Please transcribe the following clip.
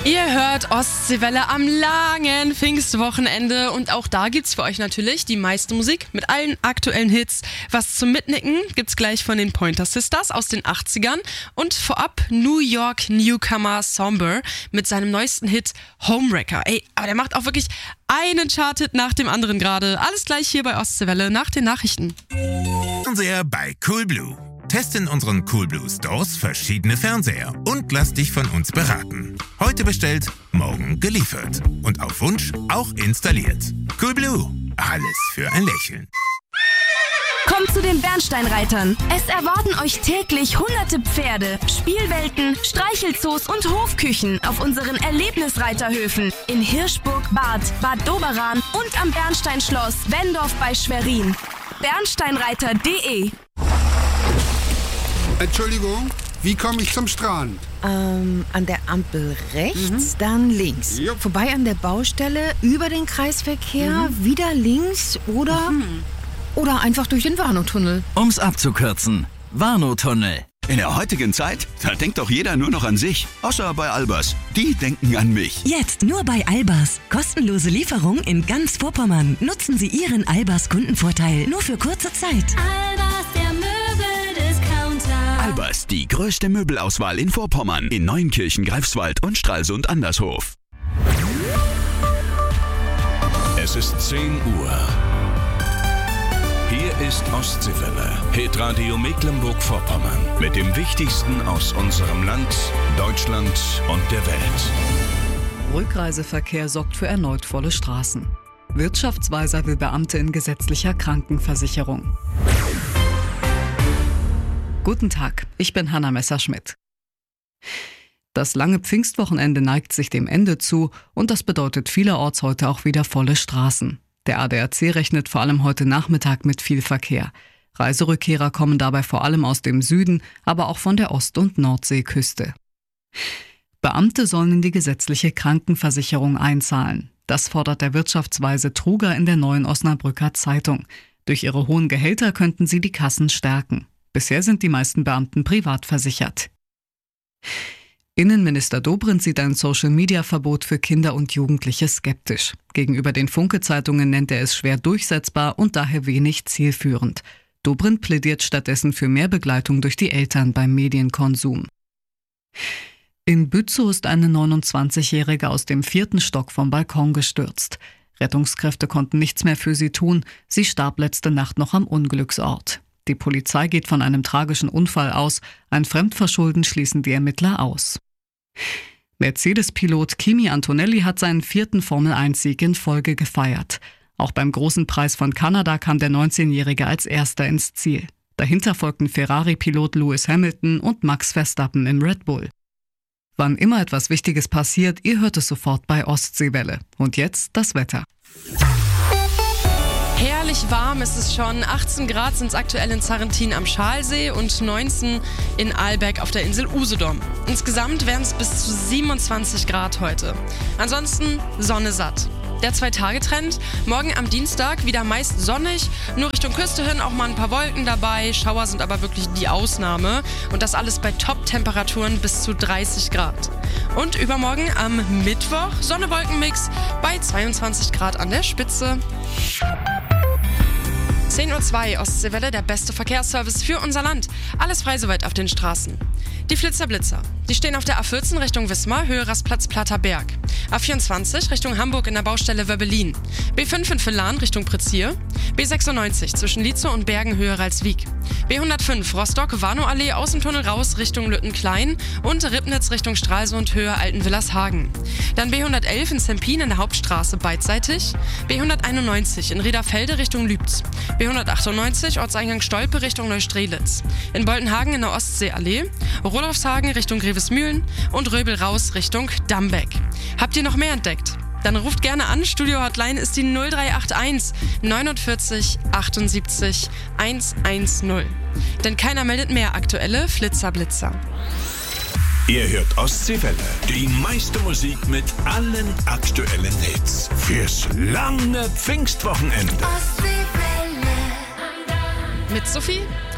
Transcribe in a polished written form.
Ihr hört Ostseewelle am langen Pfingstwochenende und auch da gibt's für euch natürlich die meiste Musik mit allen aktuellen Hits. Was zum Mitnicken gibt's gleich von den Pointer Sisters aus den 80ern und vorab New York Newcomer Somber mit seinem neuesten Hit Homewrecker. Ey, aber der macht auch wirklich einen Charthit nach dem anderen gerade. Alles gleich hier bei Ostseewelle nach den Nachrichten. Fernseher bei Coolblue. Teste in unseren Coolblue Stores verschiedene Fernseher und lass dich von uns beraten. Heute bestellt, morgen geliefert. Und auf Wunsch auch installiert. Coolblue. Alles für ein Lächeln. Kommt zu den Bernsteinreitern. Es erwarten euch täglich hunderte Pferde, Spielwelten, Streichelzoos und Hofküchen auf unseren Erlebnisreiterhöfen in Hirschburg, Bad Doberan und am Bernsteinschloss Wendorf bei Schwerin. Bernsteinreiter.de. Entschuldigung, wie komme ich zum Strand? An der Ampel rechts, dann links. Jupp. Vorbei an der Baustelle, über den Kreisverkehr, wieder links oder einfach durch den Warnow-Tunnel. Um's abzukürzen, Warnow-Tunnel. In der heutigen Zeit, da denkt doch jeder nur noch an sich. Außer bei Albers. Die denken an mich. Jetzt nur bei Albers. Kostenlose Lieferung in ganz Vorpommern. Nutzen Sie Ihren Albers Kundenvorteil nur für kurze Zeit. Albers, der Möbeldiscounter. Albers, die größte Möbelauswahl in Vorpommern. In Neuenkirchen, Greifswald und Stralsund Andershof. Es ist 10 Uhr. Hier ist Ostseewelle, Hitradio Mecklenburg-Vorpommern. Mit dem Wichtigsten aus unserem Land, Deutschland und der Welt. Rückreiseverkehr sorgt für erneut volle Straßen. Wirtschaftsweiser will Beamte in gesetzlicher Krankenversicherung. Guten Tag, ich bin Hanna Messerschmidt. Das lange Pfingstwochenende neigt sich dem Ende zu und das bedeutet vielerorts heute auch wieder volle Straßen. Der ADAC rechnet vor allem heute Nachmittag mit viel Verkehr. Reiserückkehrer kommen dabei vor allem aus dem Süden, aber auch von der Ost- und Nordseeküste. Beamte sollen in die gesetzliche Krankenversicherung einzahlen. Das fordert der Wirtschaftsweise Truger in der Neuen Osnabrücker Zeitung. Durch ihre hohen Gehälter könnten sie die Kassen stärken. Bisher sind die meisten Beamten privat versichert. Innenminister Dobrindt sieht ein Social-Media-Verbot für Kinder und Jugendliche skeptisch. Gegenüber den Funke-Zeitungen nennt er es schwer durchsetzbar und daher wenig zielführend. Dobrindt plädiert stattdessen für mehr Begleitung durch die Eltern beim Medienkonsum. In Bützow ist eine 29-Jährige aus dem 4. Stock vom Balkon gestürzt. Rettungskräfte konnten nichts mehr für sie tun. Sie starb letzte Nacht noch am Unglücksort. Die Polizei geht von einem tragischen Unfall aus. Ein Fremdverschulden schließen die Ermittler aus. Mercedes-Pilot Kimi Antonelli hat seinen 4. Formel-1-Sieg in Folge gefeiert. Auch beim Großen Preis von Kanada kam der 19-Jährige als Erster ins Ziel. Dahinter folgten Ferrari-Pilot Lewis Hamilton und Max Verstappen im Red Bull. Wann immer etwas Wichtiges passiert, ihr hört es sofort bei Ostseewelle. Und jetzt das Wetter. Herrlich warm ist es schon. 18 Grad sind es aktuell in Zarrentin am Schalsee und 19 in Ahlbeck auf der Insel Usedom. Insgesamt wären es bis zu 27 Grad heute. Ansonsten Sonne satt. Der 2-Tage-Trend, morgen am Dienstag wieder meist sonnig, nur Richtung Küste hin auch mal ein paar Wolken dabei. Schauer sind aber wirklich die Ausnahme und das alles bei Top-Temperaturen bis zu 30 Grad. Und übermorgen am Mittwoch Sonne-Wolken-Mix bei 22 Grad an der Spitze. 10:02 Uhr Ostseewelle, der beste Verkehrsservice für unser Land. Alles frei soweit auf den Straßen. Die Flitzer-Blitzer. Die stehen auf der A14 Richtung Wismar, Höhe Rastplatz Platter Berg. A24 Richtung Hamburg in der Baustelle Wöbbelin. B5 in Villan Richtung Prezier. B96 zwischen Lietzow und Bergen Höhe Ralswiek. B105 Rostock-Warnow-Allee aus dem Tunnel raus Richtung Lüttenklein und Ribnitz Richtung Stralsund Höhe Altenwillershagen. Dann B111 in Sempin in der Hauptstraße beidseitig. B191 in Riederfelde Richtung Lübz. B198 Ortseingang Stolpe Richtung Neustrelitz. In Boltenhagen in der Ostseeallee. Rolofshagen Richtung Grevesmühlen und Röbel raus Richtung Dambeck. Habt ihr noch mehr entdeckt? Dann ruft gerne an. Studio-Hotline ist die 0381 49 78 110. Denn keiner meldet mehr aktuelle Flitzer-Blitzer. Ihr hört Ostseewelle, die meiste Musik mit allen aktuellen Hits. Fürs lange Pfingstwochenende. Mit Sophie